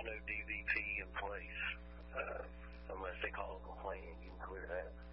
no DVP in place unless they call a complaint. You can clear that.